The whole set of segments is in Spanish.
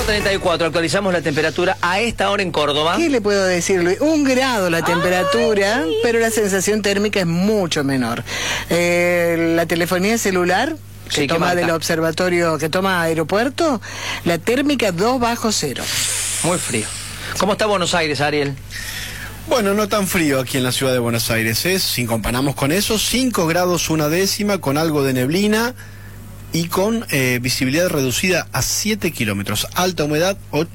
8:34, actualizamos la temperatura a esta hora en Córdoba. ¿Qué le puedo decir, Luis? 1 grado la temperatura, pero la sensación térmica es mucho menor. La telefonía celular que toma del observatorio, que toma aeropuerto, la térmica 2 bajo cero. Muy frío. ¿Cómo está Buenos Aires, Ariel? Bueno, no tan frío aquí en la ciudad de Buenos Aires, si comparamos con eso, 5 grados 1/10, con algo de neblina y con visibilidad reducida a 7 kilómetros, alta humedad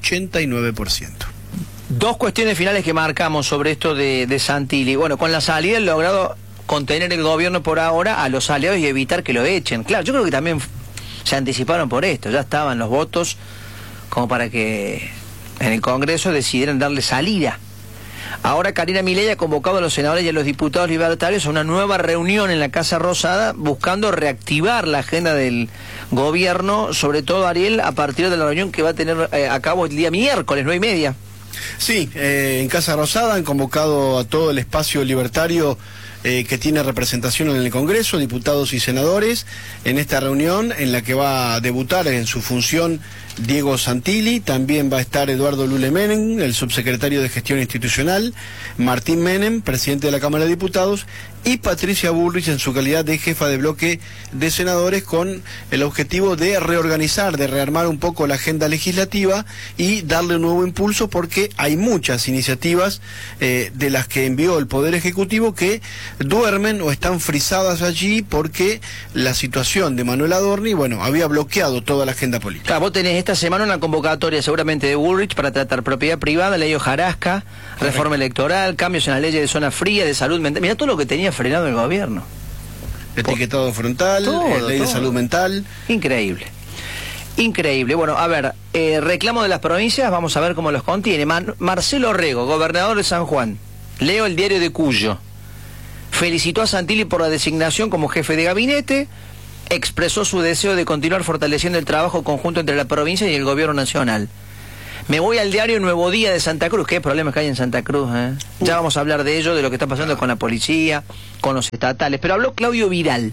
89%. Dos cuestiones finales que marcamos sobre esto de Santilli. Bueno, con la salida han logrado contener el gobierno por ahora a los aliados y evitar que lo echen. Claro, yo creo que también se anticiparon por esto, ya estaban los votos como para que en el Congreso decidieran darle salida. Ahora Karina Milei ha convocado a los senadores y a los diputados libertarios a una nueva reunión en la Casa Rosada buscando reactivar la agenda del gobierno, sobre todo, Ariel, a partir de la reunión que va a tener a cabo el día miércoles, 9:30. Sí, en Casa Rosada han convocado a todo el espacio libertario que tiene representación en el Congreso, diputados y senadores, en esta reunión en la que va a debutar en su función Diego Santilli, también va a estar Eduardo Lule Menem, el subsecretario de Gestión Institucional, Martín Menem, presidente de la Cámara de Diputados, y Patricia Bullrich en su calidad de jefa de bloque de senadores, con el objetivo de reorganizar, de rearmar un poco la agenda legislativa y darle un nuevo impulso, porque hay muchas iniciativas de las que envió el Poder Ejecutivo que duermen o están frisadas allí porque la situación de Manuel Adorni, bueno, había bloqueado toda la agenda política. Claro, vos tenés esta semana una convocatoria seguramente de Bullrich para tratar propiedad privada, ley hojarasca, reforma electoral, cambios en la ley de zona fría, de salud mental. Mirá todo lo que tenía frenado el gobierno. Etiquetado frontal, ley de salud mental. Increíble. Increíble. Bueno, a ver, reclamo de las provincias, vamos a ver cómo los contiene. Marcelo Rego, gobernador de San Juan. Leo el diario de Cuyo. Felicitó a Santilli por la designación como jefe de gabinete. Expresó su deseo de continuar fortaleciendo el trabajo conjunto entre la provincia y el gobierno nacional. Me voy al diario Nuevo Día de Santa Cruz. ¿Qué problemas que hay en Santa Cruz? Ya vamos a hablar de ello, de lo que está pasando con la policía, con los estatales. Pero habló Claudio Vidal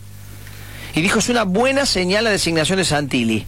y dijo: es una buena señal la designación de Santilli.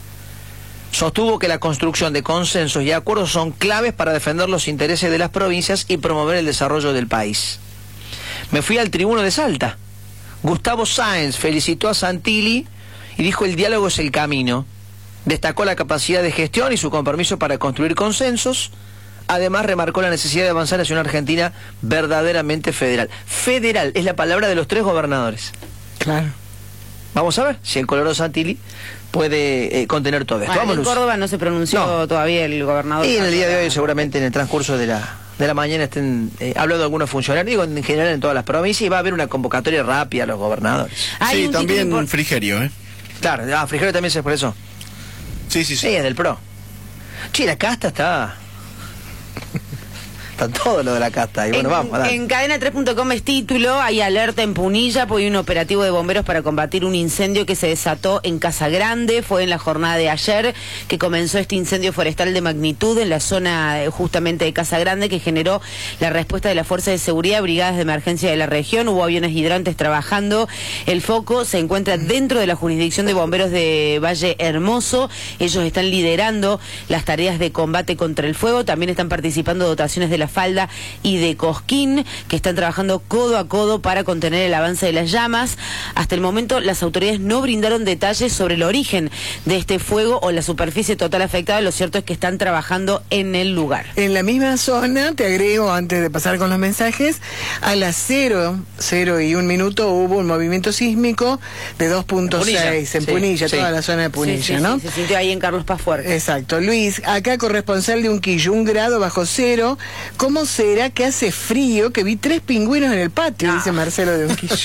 Sostuvo que la construcción de consensos y acuerdos son claves para defender los intereses de las provincias y promover el desarrollo del país. Me fui al Tribuno de Salta. Gustavo Sáenz felicitó a Santilli y dijo: el diálogo es el camino. Destacó la capacidad de gestión y su compromiso para construir consensos. Además, remarcó la necesidad de avanzar hacia una Argentina verdaderamente federal. Federal es la palabra de los 3 gobernadores. Claro. Vamos a ver si el Colorado Santilli puede contener todo esto. Bueno, en Córdoba no se pronunció todavía el gobernador. Y en el día de hoy, seguramente en el transcurso de la mañana estén hablando algunos funcionarios, digo, en general en todas las provincias, y va a haber una convocatoria rápida a los gobernadores. Sí, también Frigerio, Claro, Frigerio también se expresó. Sí. Sí, es del PRO. Che, la casta está... Está todo lo de la casta. Y bueno, vamos, dale. En cadena3.com es título: hay alerta en Punilla, porque hay un operativo de bomberos para combatir un incendio que se desató en Casa Grande. Fue en la jornada de ayer que comenzó este incendio forestal de magnitud en la zona justamente de Casa Grande, que generó la respuesta de las fuerzas de seguridad, brigadas de emergencia de la región. Hubo aviones hidrantes trabajando. El foco se encuentra dentro de la jurisdicción de bomberos de Valle Hermoso. Ellos están liderando las tareas de combate contra el fuego. También están participando dotaciones de la Falda y de Cosquín, que están trabajando codo a codo para contener el avance de las llamas. Hasta el momento las autoridades no brindaron detalles sobre el origen de este fuego o la superficie total afectada. Lo cierto es que están trabajando en el lugar. En la misma zona, te agrego, antes de pasar con los mensajes, a las 0:01 hubo un movimiento sísmico de 2.6 en Punilla, toda la zona de Punilla, ¿no? Se sintió ahí en Carlos Paz Fuerte. Exacto. Luis, acá corresponsal de Unquillo, 1 grado bajo cero. ¿Cómo será que hace frío? Que vi 3 pingüinos en el patio, dice Marcelo de Unquillo.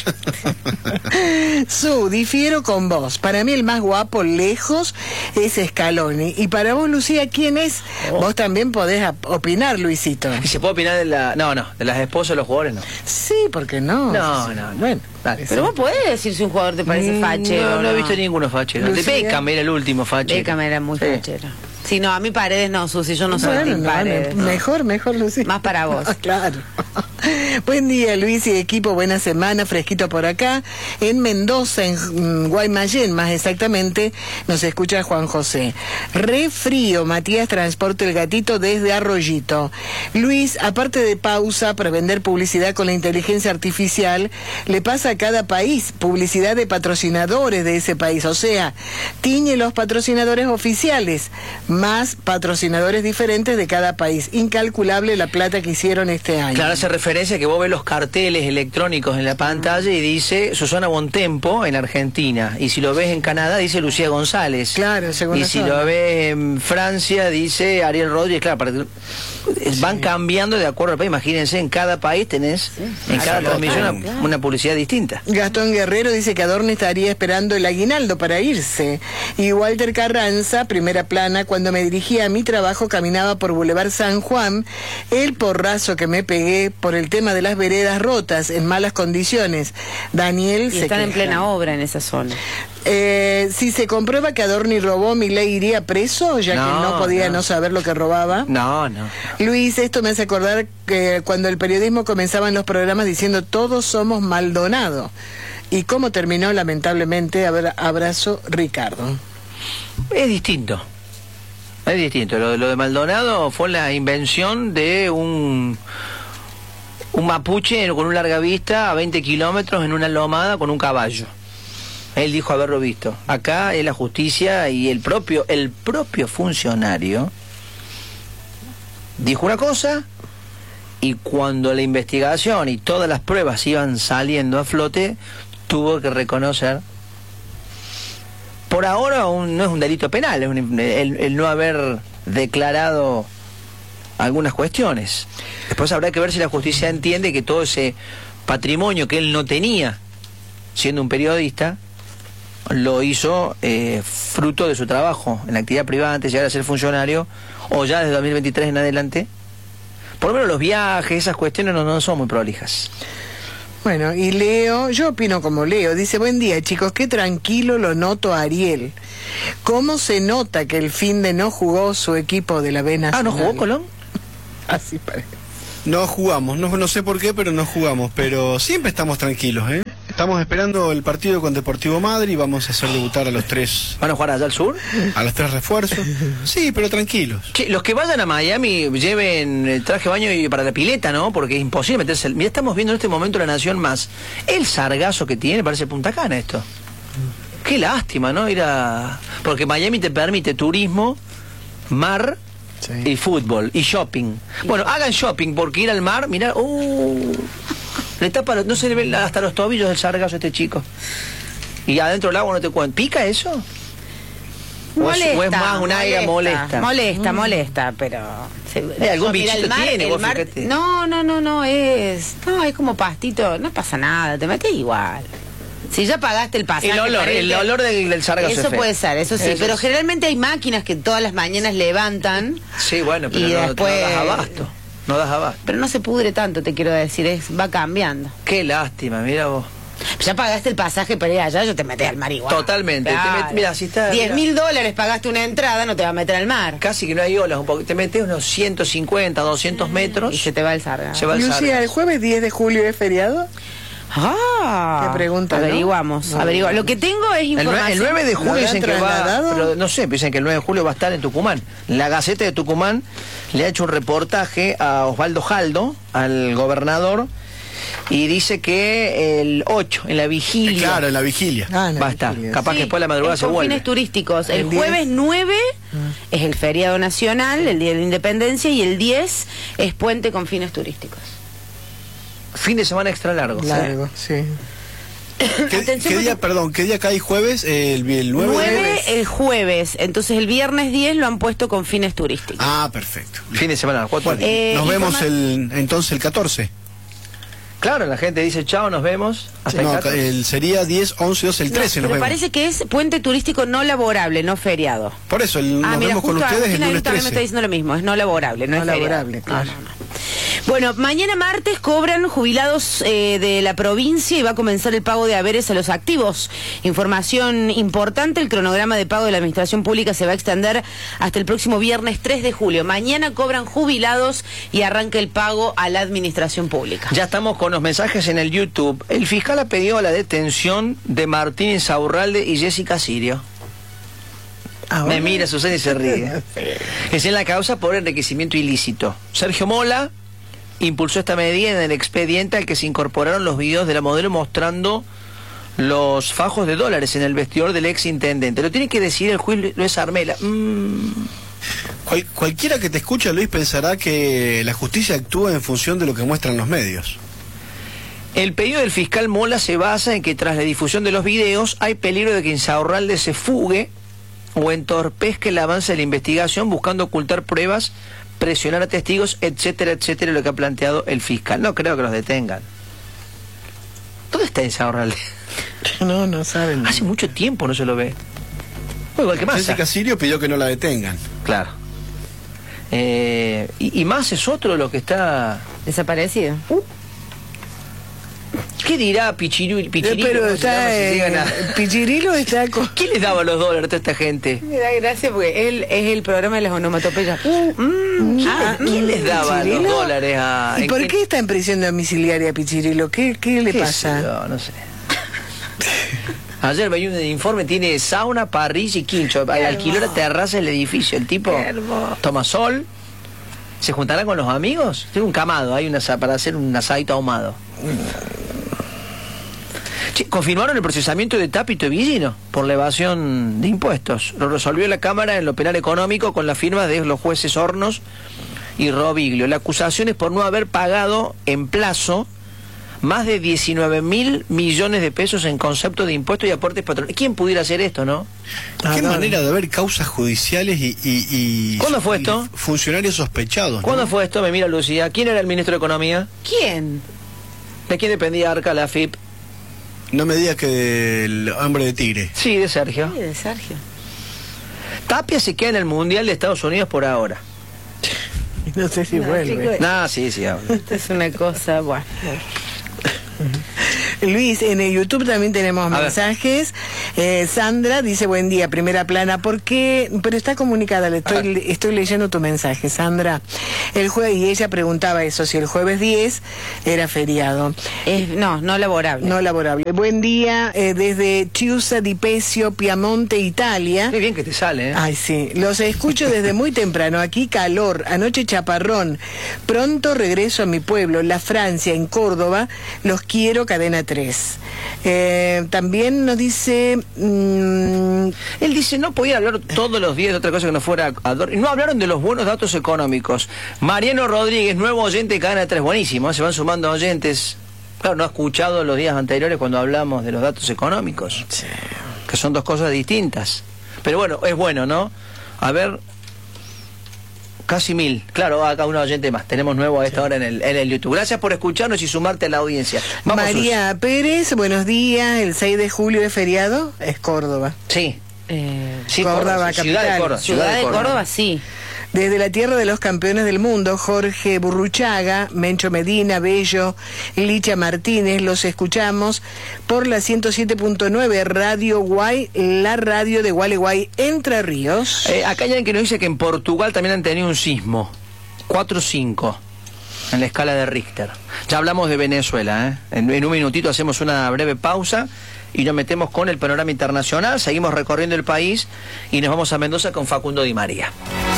Difiero con vos. Para mí el más guapo, lejos, es Scaloni. Y para vos, Lucía, ¿quién es? Vos también podés opinar, Luisito. ¿Y se puede opinar de de las esposas de los jugadores? No. Sí, ¿por qué no? No. Bueno, dale. Pero vos podés decir si un jugador te parece fachero. No he visto ninguno fachero. De Beckham era el último fachero. Beckham era muy fachero. Sí, no, a mí Paredes no, Susi, yo no soy team Paredes. Mejor, Lucy. Más para vos. Claro. Buen día, Luis y equipo, buena semana, fresquito por acá. En Mendoza, en Guaymallén, más exactamente, nos escucha Juan José. Re frío, Matías transporta el gatito desde Arroyito. Luis, aparte de pausa para vender publicidad con la inteligencia artificial, le pasa a cada país publicidad de patrocinadores de ese país, o sea, tiñe los patrocinadores oficiales, más patrocinadores diferentes de cada país. Incalculable la plata que hicieron este año. Claro, hace referencia a que vos ves los carteles electrónicos en la pantalla y dice Susana Bontempo en Argentina, y si lo ves en Canadá dice Lucía González. Claro, según y si lo ves en Francia dice Ariel Rodríguez. Claro, van cambiando de acuerdo al país. Imagínense, en cada país tenés, en cada transmisión, una publicidad distinta. Gastón Guerrero dice que Adorni estaría esperando el aguinaldo para irse. Y Walter Carranza, primera plana, cuando me dirigía a mi trabajo caminaba por Boulevard San Juan, el porrazo que me pegué por el tema de las veredas rotas en malas condiciones. Daniel y están en plena obra en esa zona. Si se comprueba que Adorni robó, ¿Milei iría preso, ya que no podía no saber lo que robaba? No. Luis, esto me hace acordar que cuando el periodismo comenzaban los programas diciendo todos somos Maldonado. ¿Y cómo terminó? Lamentablemente, abrazo, Ricardo. Es distinto. Lo de Maldonado fue la invención de un mapuche con un larga vista a 20 kilómetros en una lomada con un caballo. Él dijo haberlo visto. Acá es la justicia y el propio funcionario dijo una cosa, y cuando la investigación y todas las pruebas iban saliendo a flote, tuvo que reconocer. Por ahora no es un delito penal, es el no haber declarado algunas cuestiones. Después habrá que ver si la justicia entiende que todo ese patrimonio que él no tenía siendo un periodista lo hizo fruto de su trabajo en la actividad privada antes de llegar a ser funcionario, o ya desde 2023 en adelante. Por lo menos los viajes, esas cuestiones no son muy prolijas. Bueno, y Leo, yo opino como Leo, dice, buen día chicos, qué tranquilo lo noto a Ariel. ¿Cómo se nota que el fin de no jugó su equipo de la B Nacional? ¿No jugó Colón? Así parece. No jugamos, no sé por qué, pero no jugamos, pero siempre estamos tranquilos, ¿eh? Estamos esperando el partido con Deportivo Madrid y vamos a hacer debutar a los 3. ¿Van a jugar allá al sur? A los 3 refuerzos. Sí, pero tranquilos. Che, los que vayan a Miami lleven el traje de baño y para la pileta, ¿no? Porque es imposible meterse. Mira, estamos viendo en este momento La Nación Más. El sargazo que tiene, parece Punta Cana esto. Qué lástima, ¿no? Porque Miami te permite turismo, mar, y fútbol, y shopping. Bueno, hagan shopping, porque ir al mar, mirá, le tapa, no se le ve hasta los tobillos del sargazo a este chico. Y adentro del agua no te cuento. ¿Pica eso? Molesta, ¿O es más un área molesta? Molesta, pero... algún bichito tiene, vos fíjate. No, es como pastito, no pasa nada, te metes igual. Si ya pagaste el pasaje... El olor del sargazo. Eso puede ser, eso sí, pero generalmente hay máquinas que todas las mañanas levantan. Sí, bueno, pero después... no das abasto. No das abasto. Pero no se pudre tanto, te quiero decir, va cambiando. Qué lástima, mira vos. Ya pagaste el pasaje para ir allá, yo te metés al mar igual. Totalmente. Mira, si está... $10.000 pagaste una entrada, no te va a meter al mar. Casi que no hay olas, te metes unos 150, 200 metros. Y se te va el sargazo. Lucía, ¿el jueves 10 de julio es feriado? ¿Qué pregunta? Averiguamos. Lo que tengo es información. El 9 de julio dicen que pero no sé, dicen que el 9 de julio va a estar en Tucumán. La Gaceta de Tucumán le ha hecho un reportaje a Osvaldo Jaldo, al gobernador, y dice que el 8, en la vigilia. Claro, en la vigilia. Va a estar. Capaz que después de la madrugada se vuelve. Fines turísticos. El jueves 9 es el feriado nacional, el Día de la Independencia, y el 10 es puente con fines turísticos. Fin de semana extra largo. Sí. ¿Qué día cae jueves? El 9 el jueves, entonces el viernes 10 lo han puesto con fines turísticos. Ah, perfecto. Fin de semana, 4 nos vemos entonces el 14. Claro, la gente dice chao, nos vemos. Hasta sería 10, 11, 12, el 13 nos vemos. Me parece que es puente turístico no laborable, no feriado. Por eso, nos vemos con ustedes el lunes 13. También me está diciendo lo mismo, es no laborable, no es laborable, feriado. claro. No. Bueno, mañana martes cobran jubilados de la provincia y va a comenzar el pago de haberes a los activos. Información importante, el cronograma de pago de la administración pública se va a extender hasta el próximo viernes 3 de julio. Mañana cobran jubilados y arranca el pago a la administración pública. Ya estamos con los mensajes en el YouTube. El fiscal ha pedido la detención de Martín Insaurralde y Jessica Sirio. Me mira Susana y se ríe. Es en la causa por enriquecimiento ilícito. Sergio Mola impulsó esta medida en el expediente al que se incorporaron los videos de la modelo mostrando los fajos de dólares en el vestidor del ex intendente. Lo tiene que decir el juez Luis Armela. Cualquiera que te escucha, Luis, pensará que la justicia actúa en función de lo que muestran los medios. El pedido del fiscal Mola se basa en que tras la difusión de los videos hay peligro de que Insaurralde se fugue o entorpezca el avance de la investigación buscando ocultar pruebas, presionar a testigos, etcétera, etcétera, lo que ha planteado el fiscal. No creo que los detengan. ¿Dónde está Insaurralde? No saben. Hace mucho tiempo no se lo ve. Igual que Massa. Jessica Sirio pidió que no la detengan. Claro. Y Massa es otro de lo que está desaparecido. ¿Qué dirá Pichirilo? Pero está Pichirilo está con... ¿Quién les daba los dólares a toda esta gente? Me da gracia porque él es el programa de las onomatopeyas. ¿Quién les daba los dólares a...? ¿Y por qué está en prisión domiciliaria Pichirilo? ¿Qué le pasa? No sé. Ayer veía un informe, tiene sauna, parrilla y quincho. Alquiló la terraza del edificio. El tipo toma sol, se juntará con los amigos. Tiene un camado, hay para hacer un asadito ahumado. Confirmaron el procesamiento de Tápito y Villino por la evasión de impuestos. Lo resolvió la Cámara en lo penal económico con la firma de los jueces Hornos y Robiglio. La acusación es por no haber pagado en plazo más de 19.000 millones de pesos en concepto de impuestos y aportes patronales. ¿Quién pudiera hacer esto, no? Qué manera de haber causas judiciales y ¿cuándo fue esto? Funcionarios sospechados. ¿Cuándo fue esto? Me mira Lucía. ¿Quién era el ministro de Economía? ¿Quién? ¿De quién dependía Arca, la AFIP? No me digas que del hombre de Tigre. Sí, de Sergio. Sí, de Sergio. Tapia se queda en el Mundial de Estados Unidos por ahora. No sé si vuelve. Sí. Esto es una cosa, bueno. Luis, en el YouTube también tenemos mensajes. Sandra dice, buen día, primera plana. ¿Por qué? Pero está comunicada, estoy leyendo tu mensaje, Sandra. Y ella preguntaba eso, si el jueves 10 era feriado. No laborable. No laborable. Buen día, desde Chiusa di Pesio, Piamonte, Italia. Qué bien que te sale, ¿eh? Ay, sí. Los escucho desde muy temprano. Aquí calor, anoche chaparrón. Pronto regreso a mi pueblo, la Francia, en Córdoba. Los quiero, Cadena 3. También nos dice... Él dice, no podía hablar todos los días de otra cosa que no fuera... No hablaron de los buenos datos económicos. Mariano Rodríguez, nuevo oyente de Cadena 3, buenísimo, se van sumando oyentes. Claro, no ha escuchado los días anteriores cuando hablamos de los datos económicos. Sí. Que son dos cosas distintas. Pero bueno, es bueno, ¿no? A ver... Casi 1000. Claro, acá un oyente más. Tenemos nuevo a esta hora en el YouTube. Gracias por escucharnos y sumarte a la audiencia. Vamos, María Pérez, buenos días. El 6 de julio es feriado. Es Córdoba. Sí. Sí, Córdoba, capital. Ciudad de Córdoba, sí. Desde la tierra de los campeones del mundo, Jorge Burruchaga, Mencho Medina, Bello, Licha Martínez, los escuchamos por la 107.9 Radio Guay, la radio de Gualeguay, Entre Ríos. Acá hay alguien que nos dice que en Portugal también han tenido un sismo, 4.5, en la escala de Richter. Ya hablamos de Venezuela, ¿eh? En un minutito hacemos una breve pausa y nos metemos con el panorama internacional, seguimos recorriendo el país y nos vamos a Mendoza con Facundo Di María.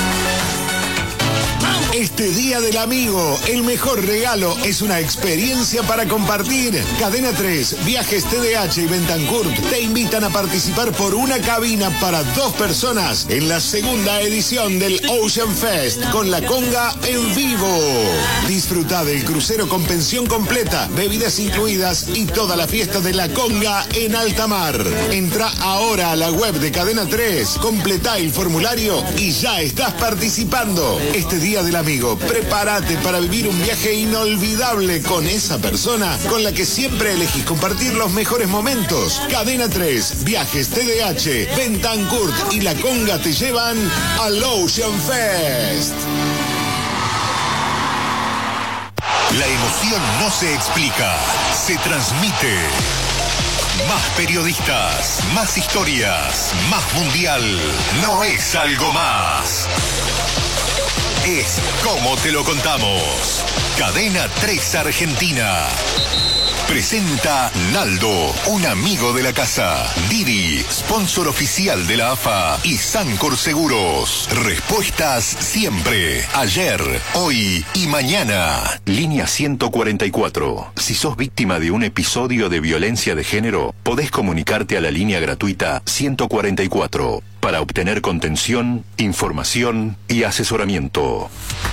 Este Día del Amigo, el mejor regalo es una experiencia para compartir. Cadena 3, Viajes TDH y Bentancurt te invitan a participar por una cabina para 2 personas en la segunda edición del Ocean Fest con la conga en vivo. Disfruta del crucero con pensión completa, bebidas incluidas y toda la fiesta de la conga en alta mar. Entra ahora a la web de Cadena 3, completá el formulario y ya estás participando. Este Día del Amigo, prepárate para vivir un viaje inolvidable con esa persona con la que siempre elegís compartir los mejores momentos. Cadena 3, Viajes TDH, Bentancurt y La Conga te llevan al Ocean Fest. La emoción no se explica, se transmite. Más periodistas, más historias, más mundial. No es algo más. Es como te lo contamos. Cadena 3 Argentina. Presenta Naldo, un amigo de la casa. Didi, sponsor oficial de la AFA. Y Sancor Seguros. Respuestas siempre. Ayer, hoy y mañana. Línea 144. Si sos víctima de un episodio de violencia de género, podés comunicarte a la línea gratuita 144 para obtener contención, información y asesoramiento.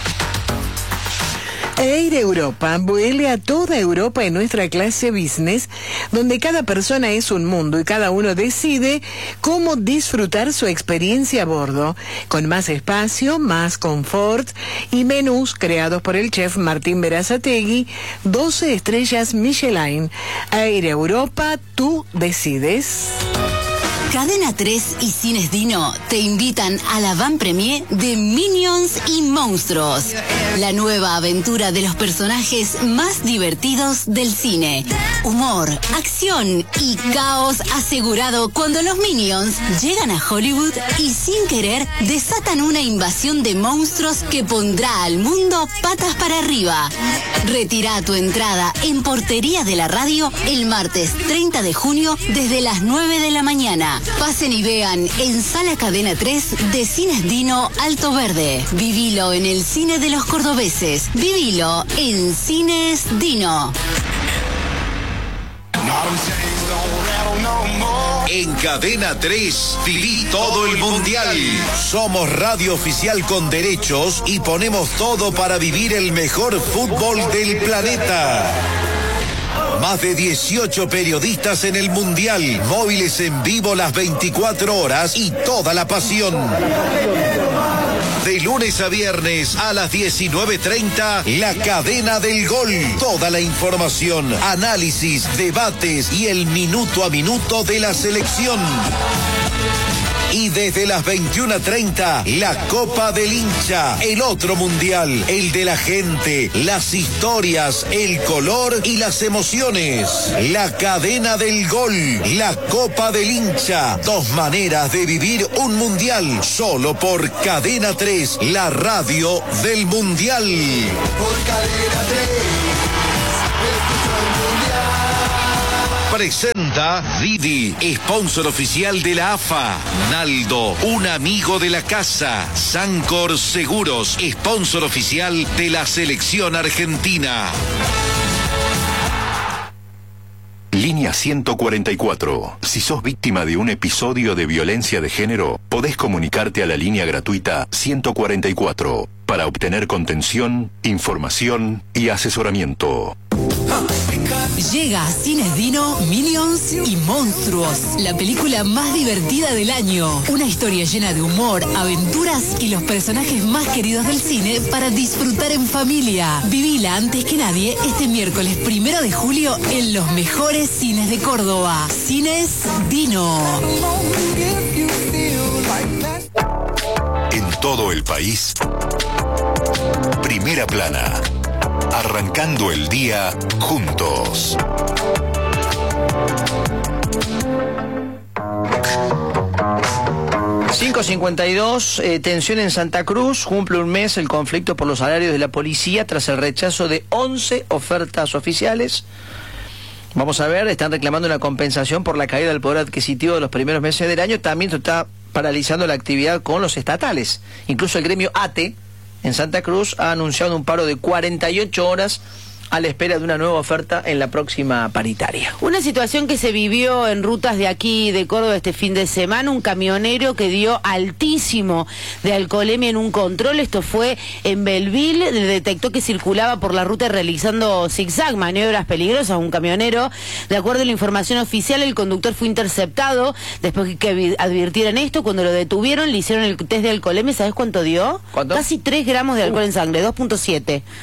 Air Europa vuele a toda Europa en nuestra clase business, donde cada persona es un mundo y cada uno decide cómo disfrutar su experiencia a bordo, con más espacio, más confort y menús creados por el chef Martín Berazategui, 12 estrellas Michelin. Air Europa, tú decides. Cadena 3 y Cines Dino te invitan a la van premier de Minions y Monstruos, la nueva aventura de los personajes más divertidos del cine. Humor, acción y caos asegurado cuando los Minions llegan a Hollywood y sin querer desatan una invasión de monstruos que pondrá al mundo patas para arriba. Retira tu entrada en Portería de la Radio el martes 30 de junio desde las 9 de la mañana. Pasen y vean en Sala Cadena 3 de Cines Dino Alto Verde. Vivilo en el cine de los cordobeses. Vivilo en Cines Dino. En Cadena 3, viví todo el mundial. Somos radio oficial con derechos y ponemos todo para vivir el mejor fútbol del planeta. Más de 18 periodistas en el mundial, móviles en vivo las 24 horas y toda la pasión. De lunes a viernes a las 19:30, la cadena del gol. Toda la información, análisis, debates y el minuto a minuto de la selección. Y desde las 21:30, la Copa del Hincha, el otro mundial, el de la gente, las historias, el color y las emociones. La cadena del gol, la Copa del Hincha, 2 maneras de vivir un mundial, solo por Cadena 3, la radio del mundial. Por Cadena 3. Presenta Didi, sponsor oficial de la AFA. Naldo, un amigo de la casa. Sancor Seguros, sponsor oficial de la selección argentina. Línea 144. Si sos víctima de un episodio de violencia de género, podés comunicarte a la línea gratuita 144 para obtener contención, información y asesoramiento. Llega a Cines Dino, Minions y Monstruos, la película más divertida del año. Una historia llena de humor, aventuras y los personajes más queridos del cine para disfrutar en familia. Vivila antes que nadie este miércoles 1 de julio en los mejores cines de Córdoba. Cines Dino. En todo el país, Primera Plana. Arrancando el día juntos. ...5:52, tensión en Santa Cruz, cumple un mes el conflicto por los salarios de la policía tras el rechazo de 11 ofertas oficiales. Vamos a ver, están reclamando una compensación por la caída del poder adquisitivo de los primeros meses del año. También se está paralizando la actividad con los estatales. Incluso el gremio ATE en Santa Cruz ha anunciado un paro de 48 horas a la espera de una nueva oferta en la próxima paritaria. Una situación que se vivió en rutas de aquí de Córdoba este fin de semana, un camionero que dio altísimo de alcoholemia en un control. Esto fue en Belville, detectó que circulaba por la ruta realizando zigzag, maniobras peligrosas, un camionero. De acuerdo a la información oficial, el conductor fue interceptado después que advirtieran esto. Cuando lo detuvieron, le hicieron el test de alcoholemia. ¿Sabes cuánto dio? ¿Cuánto? Casi 3 gramos de alcohol en sangre, 2.7.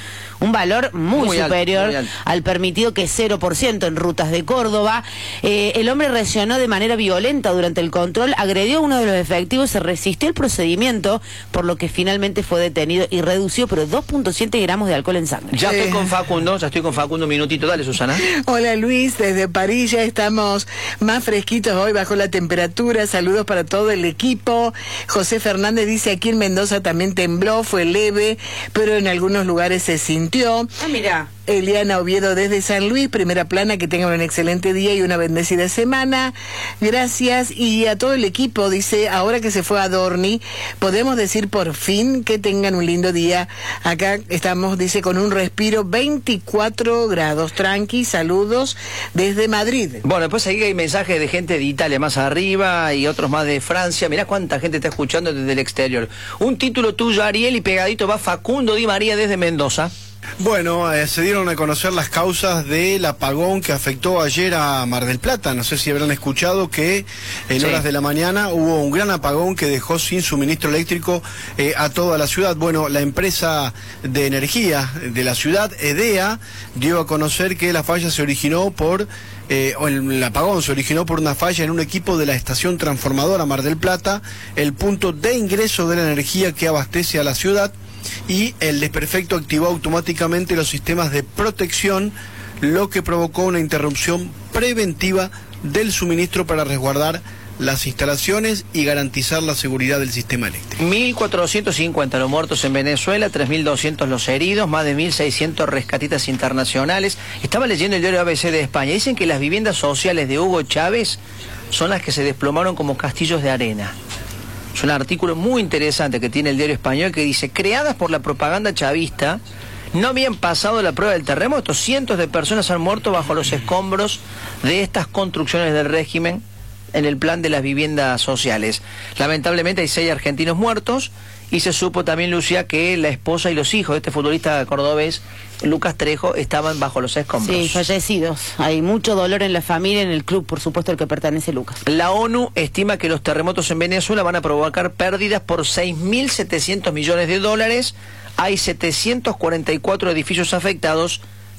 un valor muy superior alto. al permitido, que es 0% en rutas de Córdoba. El hombre reaccionó de manera violenta durante el control, agredió a uno de los efectivos, se resistió al procedimiento, por lo que finalmente fue detenido y redució, pero 2.7 gramos de alcohol en sangre. Ya estoy con Facundo, un minutito, dale, Susana. Hola Luis, desde París ya estamos más fresquitos hoy, bajó la temperatura, saludos para todo el equipo. José Fernández dice, aquí en Mendoza también tembló, fue leve, pero en algunos lugares se sintió. Ah, mira. Eliana Oviedo desde San Luis, primera plana, que tengan un excelente día y una bendecida semana. Gracias. Y a todo el equipo, dice, ahora que se fue a Dorni, podemos decir por fin que tengan un lindo día. Acá estamos, dice, con un respiro, 24 grados, tranqui, saludos desde Madrid. Bueno, después ahí hay mensajes de gente de Italia más arriba y otros más de Francia. Mirá cuánta gente está escuchando desde el exterior. Un título tuyo, Ariel, y pegadito va Facundo Di María desde Mendoza. Bueno, se dieron a conocer las causas del apagón que afectó ayer a Mar del Plata. No sé si habrán escuchado que en horas de la mañana hubo un gran apagón que dejó sin suministro eléctrico a toda la ciudad. Bueno, la empresa de energía de la ciudad, EDEA, dio a conocer que la falla se originó el apagón se originó por una falla en un equipo de la estación transformadora Mar del Plata, el punto de ingreso de la energía que abastece a la ciudad, y el desperfecto activó automáticamente los sistemas de protección, lo que provocó una interrupción preventiva del suministro para resguardar las instalaciones y garantizar la seguridad del sistema eléctrico. 1.450 los muertos en Venezuela, 3.200 los heridos, más de 1.600 rescatistas internacionales. Estaba leyendo el diario ABC de España. Dicen que las viviendas sociales de Hugo Chávez son las que se desplomaron como castillos de arena. Es un artículo muy interesante que tiene el diario español que dice, creadas por la propaganda chavista, no habían pasado la prueba del terremoto. Cientos de personas han muerto bajo los escombros de estas construcciones del régimen en el plan de las viviendas sociales. Lamentablemente hay 6 argentinos muertos y se supo también, Lucía, que la esposa y los hijos de este futbolista cordobés, Lucas Trejo, estaban bajo los escombros. Sí, fallecidos. Hay mucho dolor en la familia, en el club, por supuesto, al que pertenece Lucas. La ONU estima que los terremotos en Venezuela van a provocar pérdidas por 6.700 millones de dólares. Hay 744 edificios afectados,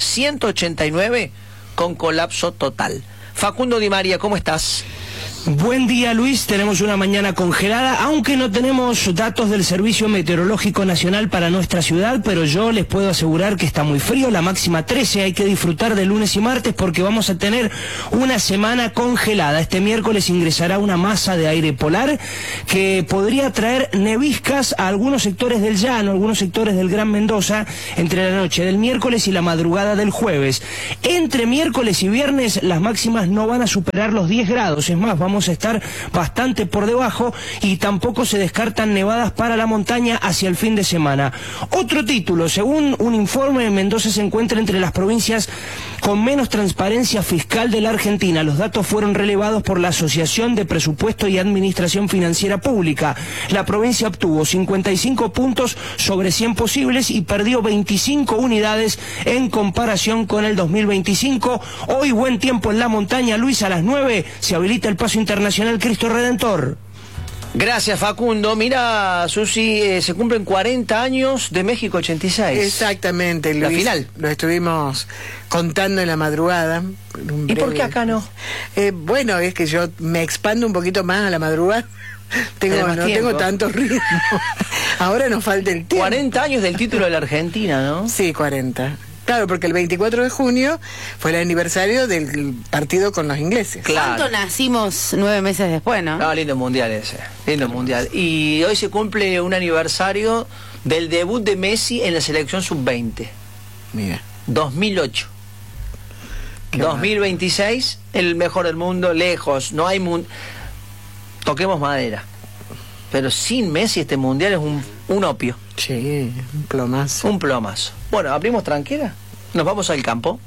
189 con colapso total. Facundo Di María, ¿cómo estás? Buen día, Luis. Tenemos una mañana congelada, aunque no tenemos datos del Servicio Meteorológico Nacional para nuestra ciudad, pero yo les puedo asegurar que está muy frío, la máxima 13, hay que disfrutar de lunes y martes porque vamos a tener una semana congelada. Este miércoles ingresará una masa de aire polar que podría traer neviscas a algunos sectores del llano, algunos sectores del Gran Mendoza, entre la noche del miércoles y la madrugada del jueves. Entre miércoles y viernes las máximas no van a superar los 10 grados, es más, vamos a estar bastante por debajo y tampoco se descartan nevadas para la montaña hacia el fin de semana. Otro título, según un informe, Mendoza se encuentra entre las provincias con menos transparencia fiscal de la Argentina. Los datos fueron relevados por la Asociación de Presupuesto y Administración Financiera Pública. La provincia obtuvo 55 puntos sobre 100 posibles y perdió 25 unidades en comparación con el 2025. Hoy buen tiempo en la montaña, Luis, a las 9 se habilita el paso internacional Cristo Redentor. Gracias, Facundo. Mira, Susi, se cumplen 40 años de México 86. Exactamente, Luis. La final. Lo estuvimos contando en la madrugada. ¿Y por qué acá no? Bueno, es que yo me expando un poquito más a la madrugada. No tengo tanto ritmo. Ahora nos falta el tiempo. 40 años del título de la Argentina, ¿no? Sí, 40. Claro, porque el 24 de junio fue el aniversario del partido con los ingleses. Claro. ¿Cuánto nacimos 9 meses después, no? No, lindo mundial ese, lindo mundial. Y hoy se cumple un aniversario del debut de Messi en la selección sub-20. Mira. 2008. Qué 2026, el mejor del mundo, lejos, no hay toquemos madera. Pero sin Messi este mundial es un opio. Sí, un plomazo. Un plomazo. Bueno, abrimos tranquila. Nos vamos al campo.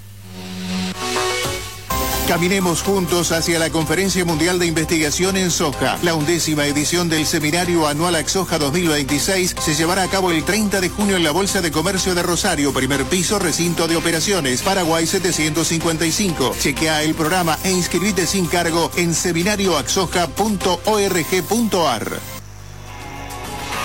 Caminemos juntos hacia la Conferencia Mundial de Investigación en Soja. La 11ª edición del Seminario Anual AXOJA 2026 se llevará a cabo el 30 de junio en la Bolsa de Comercio de Rosario, primer piso, recinto de operaciones, Paraguay 755. Chequea el programa e inscribite sin cargo en seminarioaxoja.org.ar.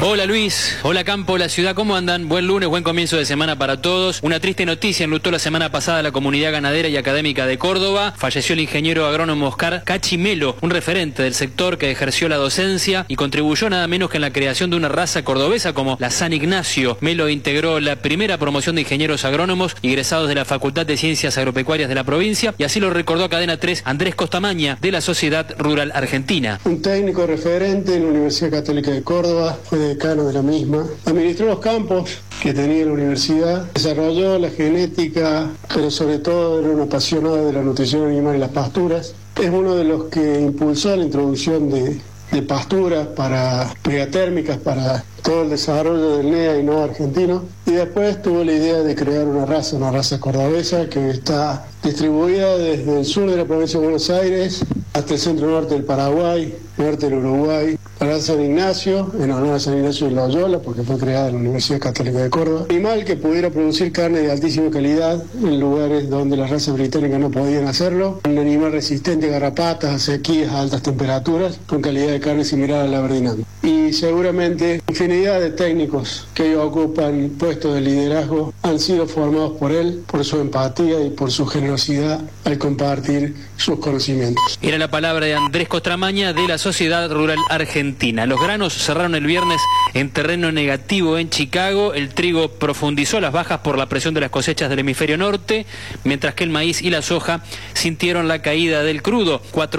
Hola Luis, hola Campo, la ciudad, ¿cómo andan? Buen lunes, buen comienzo de semana para todos. Una triste noticia enlutó la semana pasada a la comunidad ganadera y académica de Córdoba. Falleció el ingeniero agrónomo Oscar Cachi Melo, un referente del sector que ejerció la docencia y contribuyó nada menos que en la creación de una raza cordobesa como la San Ignacio. Melo integró la primera promoción de ingenieros agrónomos egresados de la Facultad de Ciencias Agropecuarias de la provincia, y así lo recordó a Cadena 3 Andrés Costamaña de la Sociedad Rural Argentina. Un técnico referente en la Universidad Católica de Córdoba, fue decano de la misma, administró los campos que tenía la universidad, desarrolló la genética, pero sobre todo era un apasionado de la nutrición animal y las pasturas. Es uno de los que impulsó la introducción de pasturas megatérmicas para todo el desarrollo del NEA y no argentino, y después tuvo la idea de crear una raza cordobesa que está distribuida desde el sur de la provincia de Buenos Aires hasta el centro norte del Paraguay, norte del Uruguay, para San Ignacio, en honor a San Ignacio de Loyola, porque fue creada en la Universidad Católica de Córdoba. Animal que pudiera producir carne de altísima calidad en lugares donde las razas británicas no podían hacerlo. Un animal resistente a garrapatas, a sequías, a altas temperaturas, con calidad de carne similar a la verdinana. Y seguramente infinidad de técnicos que hoy ocupan puestos de liderazgo han sido formados por él, por su empatía y por su generosidad al compartir sus conocimientos. Era la palabra de Andrés Costamaña de la Sociedad Rural Argentina. Los granos cerraron el viernes en terreno negativo en Chicago. El trigo profundizó las bajas por la presión de las cosechas del hemisferio norte, mientras que el maíz y la soja sintieron la caída del crudo,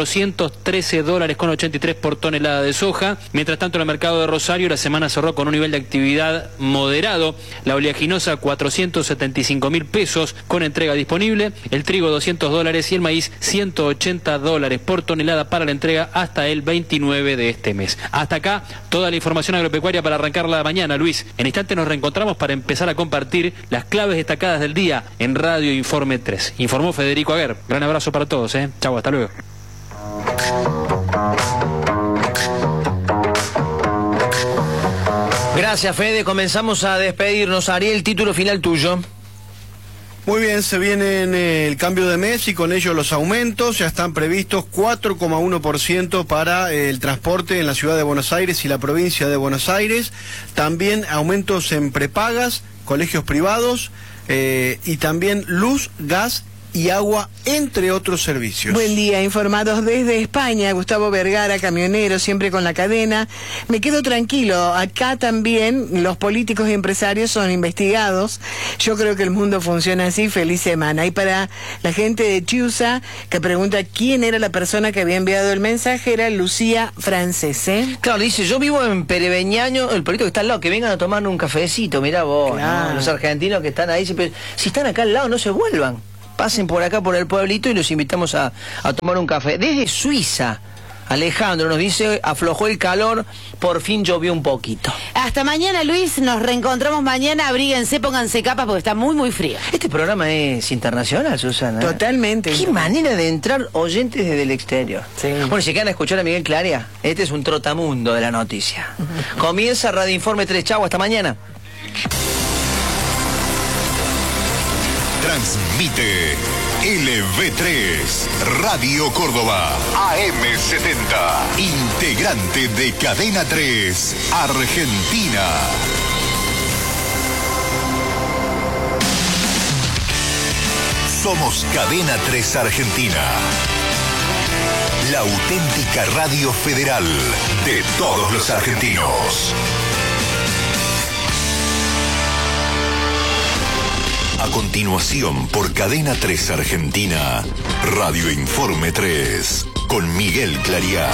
$413.83 por tonelada de soja. Mientras tanto, en el mercado de Rosario la semana cerró con un nivel de actividad moderado. La oleaginosa $475.000 pesos con entrega disponible, el trigo $200 y el maíz $180 por tonelada para la entrega hasta el 29 de este mes. Hasta acá toda la información agropecuaria para arrancar la mañana, Luis. En instante nos reencontramos para empezar a compartir las claves destacadas del día en Radio Informe 3. Informó Federico Aguer. Gran abrazo para todos, Chau, hasta luego. Gracias, Fede. Comenzamos a despedirnos. Ariel, título final tuyo. Muy bien, se viene el cambio de mes y con ello los aumentos. Ya están previstos 4,1% para el transporte en la ciudad de Buenos Aires y la provincia de Buenos Aires. También aumentos en prepagas, colegios privados y también luz, gas y agua, entre otros servicios. Buen día, informados desde España, Gustavo Vergara, camionero, siempre con la cadena. Me quedo tranquilo, acá también los políticos y empresarios son investigados. Yo creo que el mundo funciona así. Feliz semana. Y para la gente de Chiusa, que pregunta quién era la persona que había enviado el mensaje, era Lucía Francese. Claro, dice, yo vivo en Pereveñaño, el político que está al lado, que vengan a tomar un cafecito, mirá vos, claro. ¿no? Los argentinos que están ahí, siempre, si están acá al lado, no se vuelvan. Pasen por acá, por el pueblito, y los invitamos a tomar un café. Desde Suiza, Alejandro nos dice, aflojó el calor, por fin llovió un poquito. Hasta mañana, Luis, nos reencontramos mañana. Abríguense, pónganse capas porque está muy, muy frío. Este programa es internacional, Susana. Totalmente. Qué manera de entrar oyentes desde el exterior. Sí. Bueno, si quedan a escuchar a Miguel Claria, este es un trotamundo de la noticia. Comienza Radio Informe 3. Chau, hasta mañana. Transmite LV3, Radio Córdoba, AM70, integrante de Cadena 3, Argentina. Somos Cadena 3 Argentina, la auténtica radio federal de todos los argentinos. A continuación, por Cadena 3 Argentina, Radio Informe 3, con Miguel Clariá.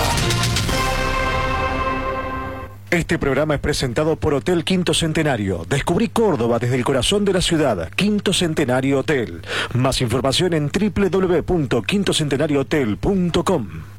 Este programa es presentado por Hotel Quinto Centenario. Descubrí Córdoba desde el corazón de la ciudad. Quinto Centenario Hotel. Más información en www.quintocentenariohotel.com.